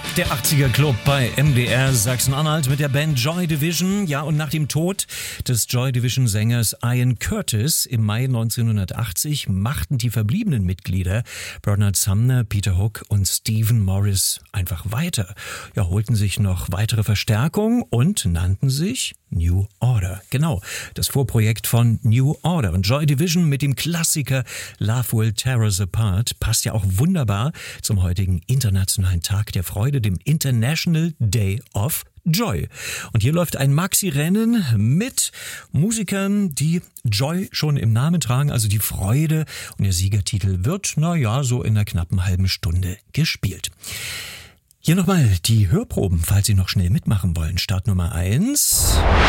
Der 80er Club bei MDR Sachsen-Anhalt mit der Band Joy Division. Ja, und nach dem Tod des Joy Division Sängers Ian Curtis im Mai 1980 machten die verbliebenen Mitglieder Bernard Sumner, Peter Hook und Stephen Morris einfach weiter. Ja, holten sich noch weitere Verstärkung und nannten sich New Order. Genau, das Vorprojekt von New Order. Und Joy Division mit dem Klassiker Love Will Tear Us Apart passt ja auch wunderbar zum heutigen Internationalen Tag der Freude, dem International Day of Joy. Und hier läuft ein Maxi-Rennen mit Musikern, die Joy schon im Namen tragen, also die Freude. Und der Siegertitel wird, so in einer knappen halben Stunde gespielt. Hier nochmal die Hörproben, falls Sie noch schnell mitmachen wollen. Start Nummer 1.